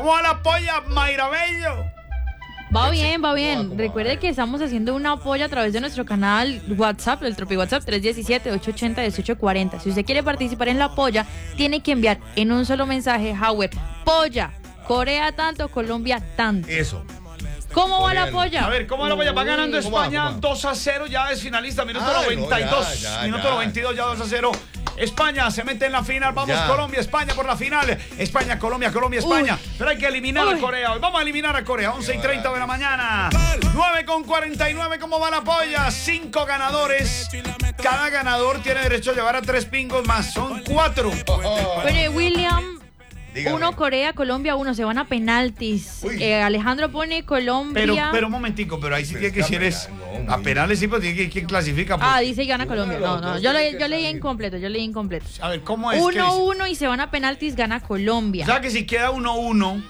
¿Cómo va la polla, Mayra Bello? Va bien, va bien. Recuerde que estamos haciendo una polla a través de nuestro canal WhatsApp, el Tropi WhatsApp 317-880-1840. Si usted quiere participar en la polla, tiene que enviar en un solo mensaje, Howard, polla, Corea tanto, Colombia tanto. Eso. ¿Cómo va la polla? A ver, ¿cómo va la polla? Va ganando España 2-0, ya es finalista, minuto 92, minuto 92, ya 2-0. España se mete en la final, vamos Colombia, España por la final. España, Colombia, Colombia, España. Pero hay que eliminar a Corea hoy. Vamos a eliminar a Corea, 11:30 de la mañana. 9:49, ¿cómo va la polla? 5 ganadores. Cada ganador tiene derecho a llevar a 3 pingos más, son 4. Bueno, William... Dígame. 1 Corea, Colombia 1, se van a penaltis. Alejandro pone Colombia. Pero un momentico, pero ahí sí tiene que ser a penales, sí, pero tiene que quién clasifica. Dice y gana Colombia. No, yo leí incompleto, A ver, ¿cómo es? 1-1 y se van a penaltis, gana Colombia. O sea que si queda 1-1,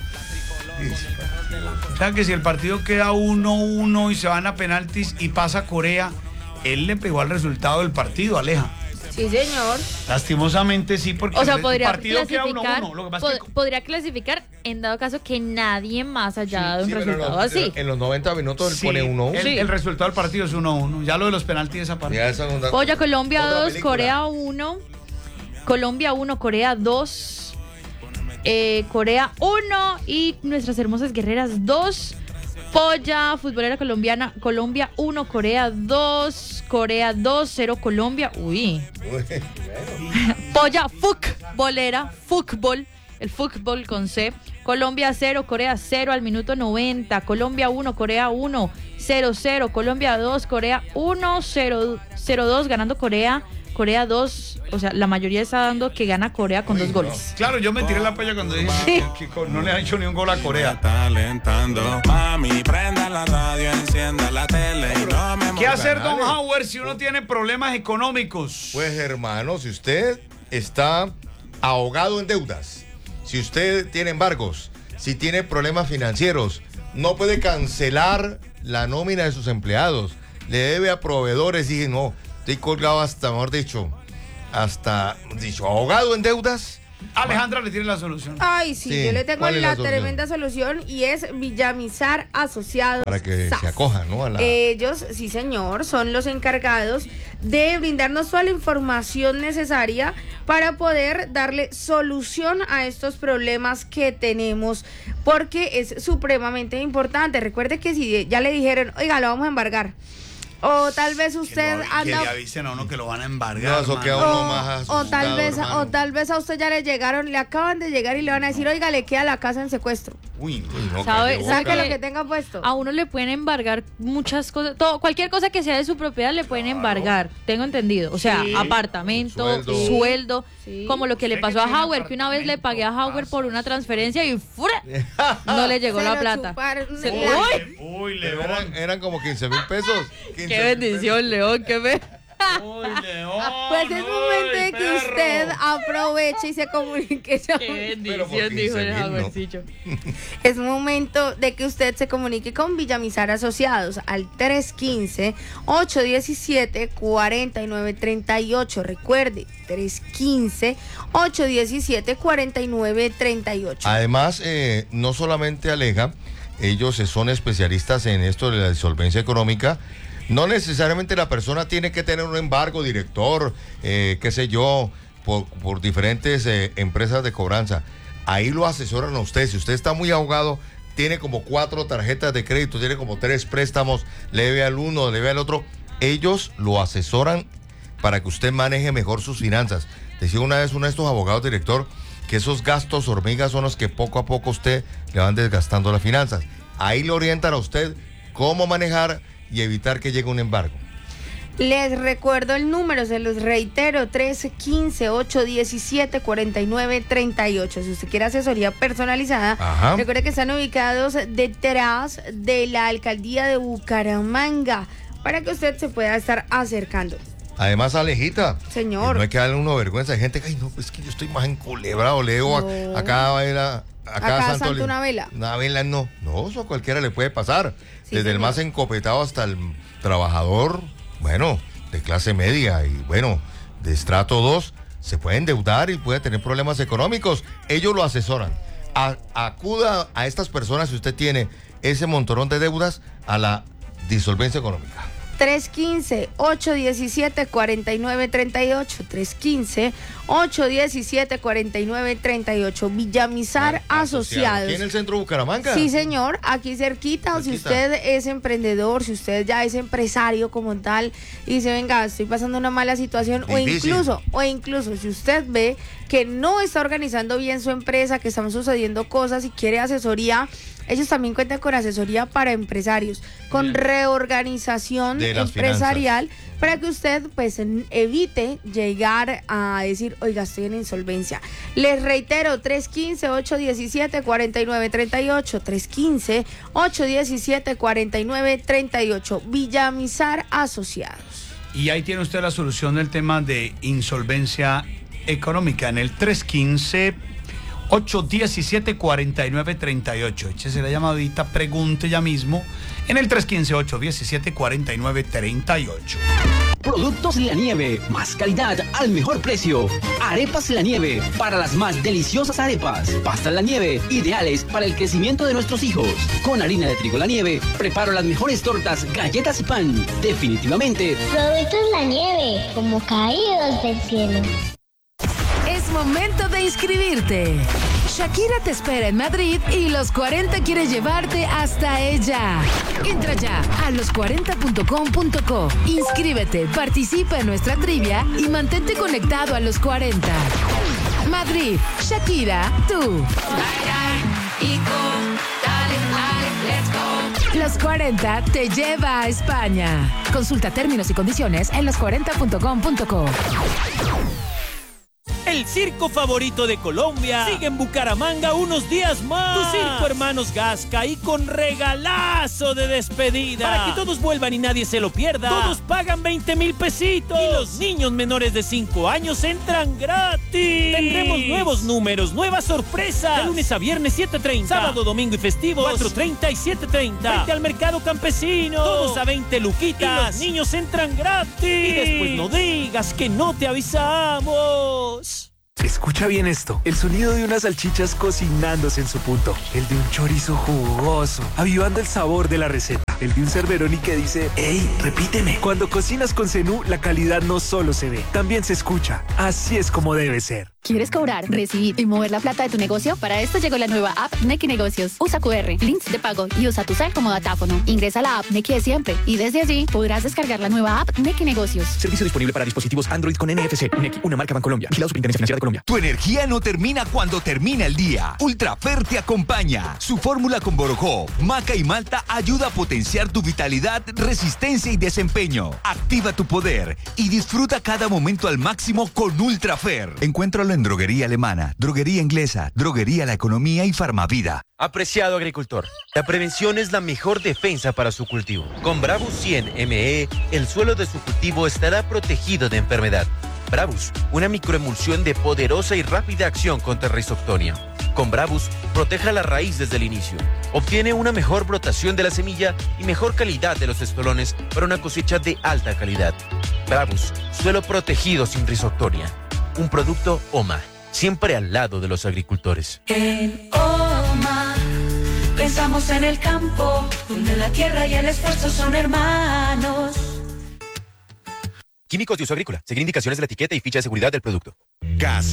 o sea que si el partido queda 1-1 y se van a penaltis y pasa Corea, él le pegó al resultado del partido, Aleja. Sí, señor. Lastimosamente sí, porque o sea, el podría partido queda 1-1. Lo que pasa es que... podría clasificar en dado caso que nadie más haya dado un resultado así. En los 90 minutos él pone 1-1. El resultado del partido es 1-1. Ya lo de los penaltis esa parte. Polla, Colombia 2, Corea 1. Colombia 1, Corea 2. Corea 1 y nuestras hermosas guerreras 2. Polla, futbolera colombiana, Colombia 1, Corea 2, Corea 2, 0 Colombia. Uy. Polla, bolera, fútbol, el fútbol con C. Colombia 0, Corea 0 al minuto 90. Colombia 1, Corea 1, 0-0. Colombia 2, Corea 1, 0-2, ganando Corea. Corea 2, o sea, la mayoría está dando que gana Corea con 2 goles. Claro, yo me tiré la polla cuando dije que no le han hecho ni un gol a Corea. ¿Qué hacer, don Howard, si uno tiene problemas económicos? Pues, hermano, si usted está ahogado en deudas, si usted tiene embargos, si tiene problemas financieros, no puede cancelar la nómina de sus empleados, le debe a proveedores, dije, no, estoy colgado hasta, mejor dicho, ahogado en deudas. Alejandra le tiene la solución. Ay, sí, yo le tengo la tremenda solución y es Villamizar Asociados. Para que se acojan, ¿no? Ellos, sí señor, son los encargados de brindarnos toda la información necesaria para poder darle solución a estos problemas que tenemos, porque es supremamente importante. Recuerde que si ya le dijeron, oiga, lo vamos a embargar, o tal vez usted que le avisen a uno que lo van a embargar. No, eso queda uno más o tal vez a usted ya le acaban de llegar y le van a decir, oiga, le queda la casa en secuestro. Uy, no. Saque lo que tenga puesto. A uno le pueden embargar muchas cosas, cualquier cosa que sea de su propiedad le pueden embargar, tengo entendido. O sea, apartamento, sueldo, como lo que le pasó a Howard, que una vez le pagué a Howard por una transferencia y no le llegó la plata. Uy, León. Eran como 15,000 pesos. Qué bendición, León, qué me... Uy, León. Pues es momento de que usted aproveche y se comunique. Qué bendición, dijo el Howardcillo. Es momento de que usted se comunique con Villamizar Asociados al 315-817-4938. Recuerde, 315-817-4938. Además, no solamente Aleja, ellos son especialistas en esto de la insolvencia económica. No necesariamente la persona tiene que tener un embargo, director, qué sé yo, por diferentes empresas de cobranza. Ahí lo asesoran a usted. Si usted está muy ahogado, tiene como 4 tarjetas de crédito, tiene como 3 préstamos, le debe al uno, le debe al otro. Ellos lo asesoran para que usted maneje mejor sus finanzas. Decía una vez uno de estos abogados, director, que esos gastos hormigas son los que poco a poco usted le van desgastando las finanzas. Ahí le orientan a usted cómo manejar y evitar que llegue un embargo. Les recuerdo el número, se los reitero, 315-817-4938. Si usted quiere asesoría personalizada, recuerde que están ubicados detrás de la alcaldía de Bucaramanga, para que usted se pueda estar acercando. Además, Alejita, señor, no hay que darle uno vergüenza. Hay gente que, ay, no, pues que yo estoy más enculebrado, leo no. Acá Santo una vela. Una vela no, eso a cualquiera le puede pasar. Sí, desde señor. El más encopetado hasta el trabajador, bueno, de clase media y bueno, de estrato 2, se puede endeudar y puede tener problemas económicos. Ellos lo asesoran. acuda a estas personas si usted tiene ese montonón de deudas a la disolvencia económica. 315-817-4938. 315-817-4938. Villamizar Asociados. ¿Aquí en el centro de Bucaramanga? Sí, señor, aquí cerquita. Si usted es emprendedor, si usted ya es empresario como tal y dice, venga, estoy pasando una mala situación, o incluso si usted ve que no está organizando bien su empresa, que están sucediendo cosas y quiere asesoría, ellos también cuentan con asesoría para empresarios, con reorganización empresarial, para que usted pues evite llegar a decir, oiga, estoy en insolvencia. Les reitero, 315-817-4938, 315-817-4938, Villamizar Asociados. Y ahí tiene usted la solución del tema de insolvencia económica en el 315-817-4938. Échese la llamadita, pregunte ya mismo en el 315-817-4938. Productos La Nieve, más calidad al mejor precio. Arepas La Nieve, para las más deliciosas arepas. Pastas La Nieve, ideales para el crecimiento de nuestros hijos. Con harina de trigo La Nieve, preparo las mejores tortas, galletas y pan. Definitivamente. Productos La Nieve, como caídos del cielo. Es momento de inscribirte. Shakira te espera en Madrid y Los 40 quiere llevarte hasta ella. Entra ya a los40.com.co. Inscríbete, participa en nuestra trivia y mantente conectado a Los 40. Madrid, Shakira, tú. Los 40 te lleva a España. Consulta términos y condiciones en los40.com.co. El circo favorito de Colombia sigue en Bucaramanga unos días más. Tu circo Hermanos Gasca y con regalazo de despedida. Para que todos vuelvan y nadie se lo pierda. Todos pagan 20,000 pesitos. Y los niños menores de 5 años entran gratis. Tendremos nuevos números, nuevas sorpresas. De lunes a viernes 7:30. Sábado, domingo y festivos 4:30 y 7:30. Vete al mercado campesino. Todos a 20 luquitas. Y los niños entran gratis. Y después no digas que no te avisamos. Escucha bien esto, el sonido de unas salchichas cocinándose en su punto, el de un chorizo jugoso, avivando el sabor de la receta, el de un Cerveroni que dice, ¡ey, repíteme! Cuando cocinas con Zenú, la calidad no solo se ve, también se escucha. Así es como debe ser. ¿Quieres cobrar, recibir y mover la plata de tu negocio? Para esto llegó la nueva app Nequi Negocios. Usa QR, links de pago y usa tu cel como datáfono. Ingresa a la app Nequi de siempre y desde allí podrás descargar la nueva app Nequi Negocios. Servicio disponible para dispositivos Android con NFC. Nequi, una marca Bancolombia. Vigilado Superintendencia Financiera de Colombia. Tu energía no termina cuando termina el día. Ultrafer te acompaña. Su fórmula con borojó, maca y malta ayuda a potenciar tu vitalidad, resistencia y desempeño. Activa tu poder y disfruta cada momento al máximo con Ultrafer. Encuéntralo en Droguería Alemana, Droguería Inglesa, Droguería La Economía y Farmavida. Apreciado agricultor, la prevención es la mejor defensa para su cultivo. Con Bravus 100 ME, el suelo de su cultivo estará protegido de enfermedad. Bravus, una microemulsión de poderosa y rápida acción contra Rhizoctonia. Con Bravus, proteja la raíz desde el inicio. Obtiene una mejor brotación de la semilla y mejor calidad de los estolones para una cosecha de alta calidad. Bravus, suelo protegido sin Rhizoctonia. Un producto OMA, siempre al lado de los agricultores. En OMA pensamos en el campo, donde la tierra y el esfuerzo son hermanos. Químicos de uso agrícola. Seguir indicaciones de la etiqueta y ficha de seguridad del producto. Gas